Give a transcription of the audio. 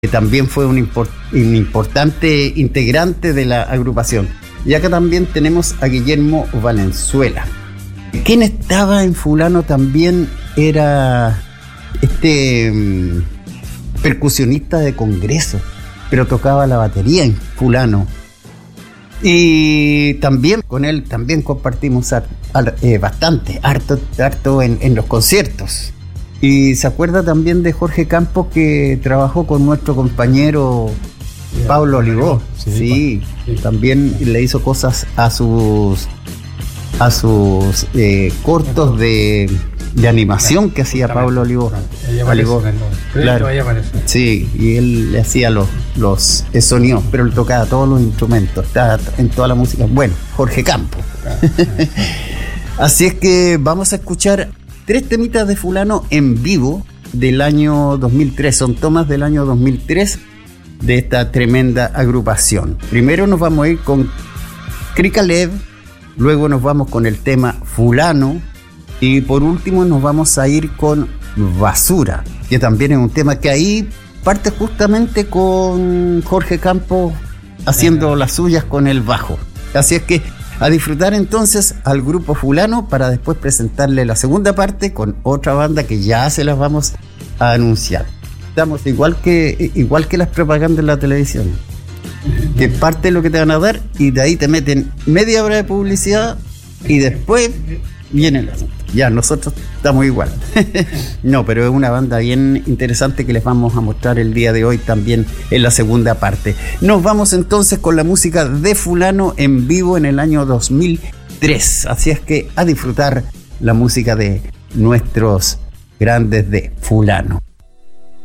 que también fue un importante integrante de la agrupación. Y acá también tenemos a Guillermo Valenzuela. Quien estaba en Fulano también era percusionista de congreso, pero tocaba la batería en Fulano. Y también con él también compartimos bastante, harto en los conciertos. Y se acuerda también de Jorge Campos, que trabajó con nuestro compañero Pablo Olivó. Sí, también le hizo cosas a sus cortos de animación que hacía Pablo Olivó. Claro. Sí, y él le hacía los sonidos, pero él tocaba todos los instrumentos, estaba en toda la música. Bueno, Jorge Campos. Así es que vamos a escuchar 3 temitas de Fulano en vivo del año 2003. Son tomas del año 2003 de esta tremenda agrupación. Primero nos vamos a ir con Krikalev, luego nos vamos con el tema Fulano y por último nos vamos a ir con Basura, que también es un tema que ahí parte justamente con Jorge Campos haciendo las suyas con el bajo. Así es que a disfrutar entonces al grupo Fulano para después presentarle la segunda parte con otra banda que ya se las vamos a anunciar. Estamos igual que las propagandas en la televisión, que parte lo que te van a dar y de ahí te meten media hora de publicidad y después viene el asunto. Ya, nosotros estamos igual. No, pero es una banda bien interesante que les vamos a mostrar el día de hoy también en la segunda parte. Nos vamos entonces con la música de Fulano en vivo en el año 2003. Así es que a disfrutar la música de nuestros grandes de Fulano.